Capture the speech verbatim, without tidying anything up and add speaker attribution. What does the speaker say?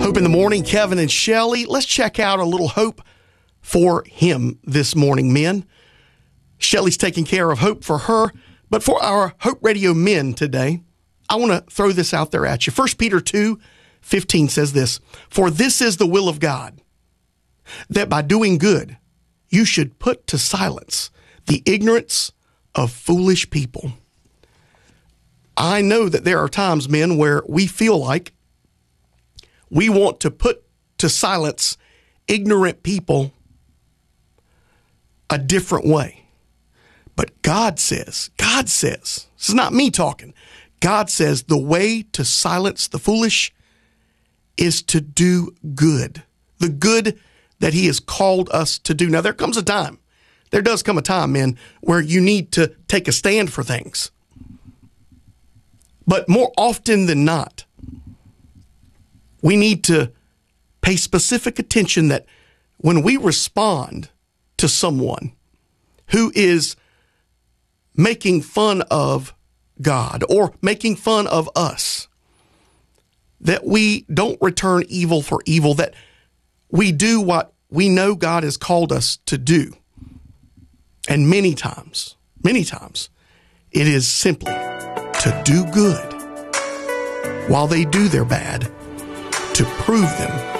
Speaker 1: Hope in the morning, Kevin and Shelley. Let's check out a little hope for him this morning, men. Shelley's taking care of hope for her, but for our Hope Radio men today, I want to throw this out there at you. First Peter two fifteen says this, "For this is the will of God, that by doing good, you should put to silence the ignorance of foolish people." I know that there are times, men, where we feel like we want to put to silence ignorant people a different way. But God says, God says, this is not me talking, God says the way to silence the foolish is to do good, the good that he has called us to do. Now, there comes a time, there does come a time, men, where you need to take a stand for things. But more often than not, we need to pay specific attention that when we respond to someone who is making fun of God or making fun of us, that we don't return evil for evil, that we do what we know God has called us to do. And many times, many times, it is simply to do good while they do their bad, to prove them